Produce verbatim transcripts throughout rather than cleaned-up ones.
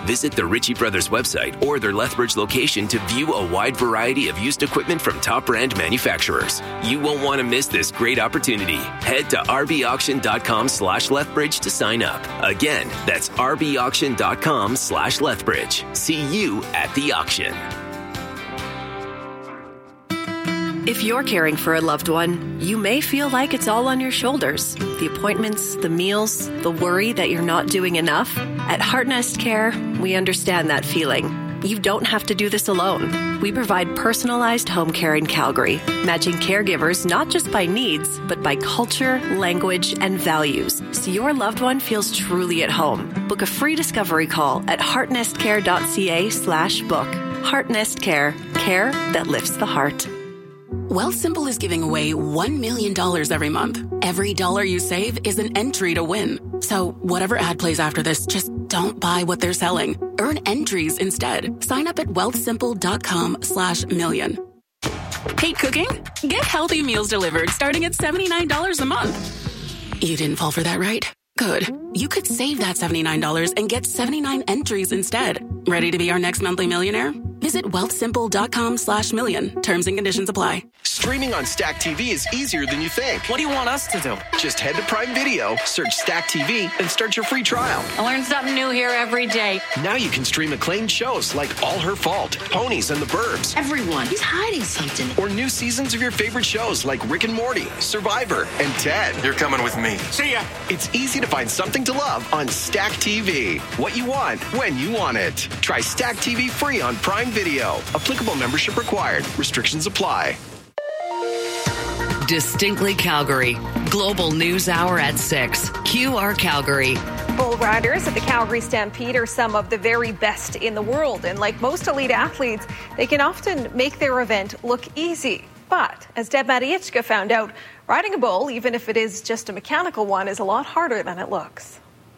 Visit the Ritchie Brothers website or their Lethbridge location to view a wide variety of used equipment from top brand manufacturers. You won't want to miss this great opportunity. Head to rbauction.com slash Lethbridge to sign up. Again, that's rbauction.com slash Lethbridge. See you at the auction. If you're caring for a loved one, you may feel like it's all on your shoulders. The appointments, the meals, the worry that you're not doing enough. At Heartnest Care, we understand that feeling. You don't have to do this alone. We provide personalized home care in Calgary, matching caregivers not just by needs, but by culture, language, and values, so your loved one feels truly at home. Book a free discovery call at heartnestcare.ca slash book. Heartnest Care, care that lifts the heart. Wealthsimple is giving away one million dollars every month. Every dollar you save is an entry to win. So whatever ad plays after this, just don't buy what they're selling. Earn entries instead. Sign up at wealthsimple.com slash million. Hate cooking? Get healthy meals delivered starting at seventy-nine dollars a month. You didn't fall for that, right? Good. You could save that seventy-nine dollars and get seventy-nine entries instead. Ready to be our next monthly millionaire? Visit wealthsimple.com slash million. Terms and conditions apply. Streaming on Stack T V is easier than you think. What do you want us to do? Just head to Prime Video, search Stack T V, and start your free trial. I learn something new here every day. Now you can stream acclaimed shows like All Her Fault, Ponies and the Burbs. Everyone is hiding something. Or new seasons of your favorite shows like Rick and Morty, Survivor, and Ted. You're coming with me. See ya. It's easy to find something to love on Stack T V. What you want, when you want it. Try Stack T V free on Prime Video. Applicable membership required. Restrictions apply. Distinctly Calgary. Global News Hour at six. Q R Calgary. Bull riders at the Calgary Stampede are some of the very best in the world. And like most elite athletes, they can often make their event look easy. But as Deb Matiechka found out, riding a bull, even if it is just a mechanical one, is a lot harder than it looks.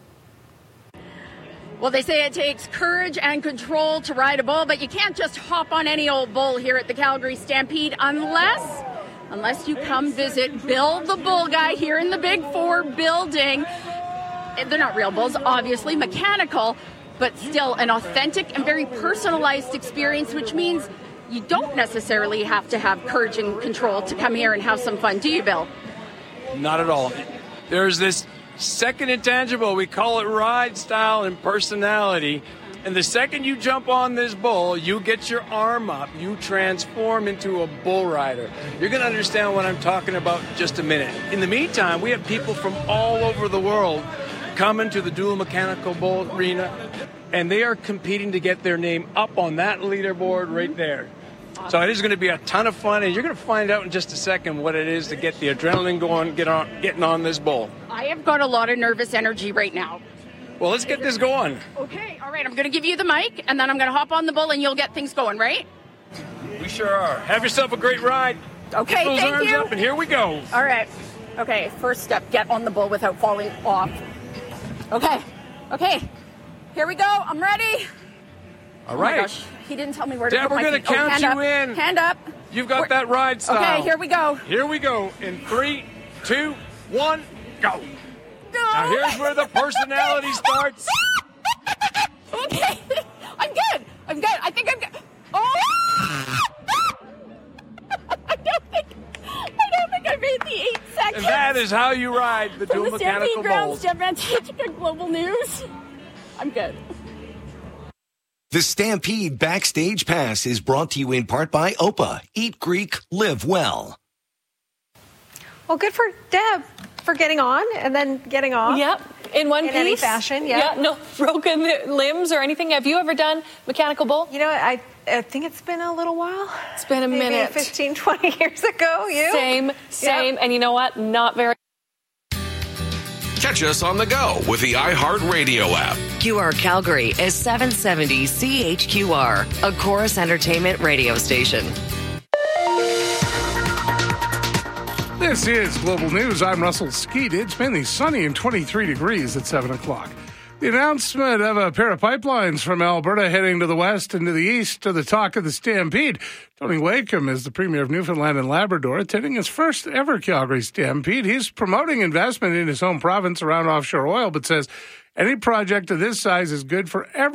Well, they say it takes courage and control to ride a bull, but you can't just hop on any old bull here at the Calgary Stampede unless, unless you come visit Bill the Bull Guy here in the Big Four building. They're not real bulls, obviously, mechanical, but still an authentic and very personalized experience, which means you don't necessarily have to have courage and control to come here and have some fun, do you, Bill? Not at all. There's this second intangible. We call it ride style and personality. And the second you jump on this bull, you get your arm up, you transform into a bull rider. You're going to understand what I'm talking about in just a minute. In the meantime, we have people from all over the world coming to the Dual Mechanical Bull Arena, and they are competing to get their name up on that leaderboard right there. So it is going to be a ton of fun, and you're going to find out in just a second what it is to get the adrenaline going, get on, getting on this bull. I have got a lot of nervous energy right now. Well, let's get this going. Okay, all right, I'm going to give you the mic, and then I'm going to hop on the bull, and you'll get things going, right? We sure are. Have yourself a great ride. Okay, get those thank arms you. up, and here we go. All right. Okay, first step, get on the bull without falling off. Okay, okay, here we go. I'm ready. All right. Oh my gosh, he didn't tell me where Deb, to put we're my going to feet. count oh, hand you up. in. Hand up. You've got We're... that ride style. Okay, here we go. Here we go. In three, two, one, go. Go. Now here's where the personality starts. Okay, I'm good. I'm good. I think I'm good. Oh! I don't think. I don't think I made the eight seconds. And that is how you ride the From dual the mechanical grounds, bull. Deb Matiechka, Global News. I'm good. The Stampede Backstage Pass is brought to you in part by O P A. Eat Greek, live well. Well, good for Deb for getting on and then getting off. Yep, in one in piece. In any fashion, yeah. Yeah, no broken limbs or anything. Have you ever done mechanical bull? You know, I I think it's been a little while. It's been a Maybe minute. fifteen, twenty years ago. You? Same, same. Yep. And you know what? Not very. Catch us on the go with the iHeartRadio app. Q R Calgary is seven seventy C H Q R, a Chorus Entertainment radio station. This is Global News. I'm Russell Skeet. It's mainly sunny and twenty-three degrees at seven o'clock. The announcement of a pair of pipelines from Alberta heading to the west and to the east to the talk of the Stampede. Tony Wakeham is the Premier of Newfoundland and Labrador, attending his first ever Calgary Stampede. He's promoting investment in his home province around offshore oil, but says any project of this size is good for everyone.